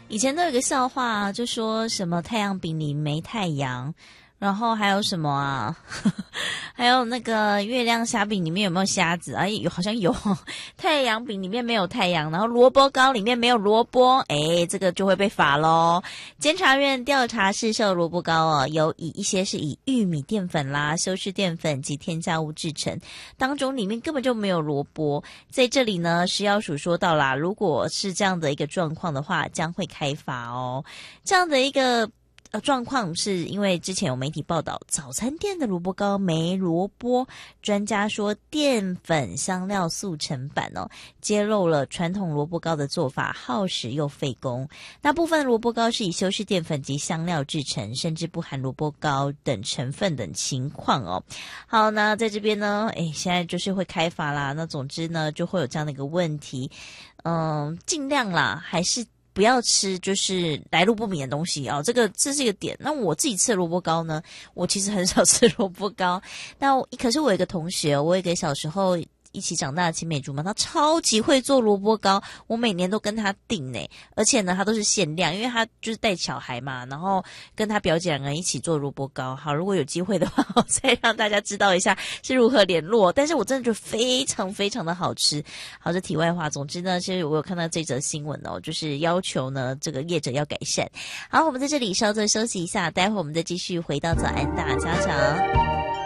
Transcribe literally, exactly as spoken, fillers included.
以前都有一个笑话啊，就说什么太阳饼里没太阳，然后还有什么啊？还有那个月亮虾饼里面有没有虾子？哎，有好像有。太阳饼里面没有太阳，然后萝卜糕里面没有萝卜，哎，这个就会被罚咯。监察院调查市售萝卜糕哦，有以一些是以玉米淀粉啦、修饰淀粉及添加物制成，当中里面根本就没有萝卜。在这里呢，食药署说到啦，如果是这样的一个状况的话，将会开罚哦。这样的一个呃，状况是因为之前有媒体报道，早餐店的萝卜糕没萝卜，专家说淀粉香料速成版哦，揭露了传统萝卜糕的做法耗时又费工。那部分萝卜糕是以修饰淀粉及香料制成，甚至不含萝卜糕等成分等情况哦。好，那在这边呢，诶，现在就是会开罚啦。那总之呢，就会有这样的一个问题，嗯，尽量啦，还是不要吃就是来路不明的东西哦，这个这是一个点。那我自己吃的萝卜糕呢，我其实很少吃萝卜糕。那可是我有一个同学，我有一个小时候一起长大的青梅竹马，他超级会做萝卜糕，我每年都跟他订呢，而且呢，他都是限量，因为他就是带小孩嘛，然后跟他表姐两个人一起做萝卜糕。好，如果有机会的话，我再让大家知道一下是如何联络。但是我真的觉得非常非常的好吃。好，这题外话，总之呢，其实我有看到这则新闻哦，就是要求呢这个业者要改善。好，我们在这里稍作休息一下，待会我们再继续回到早安大家长。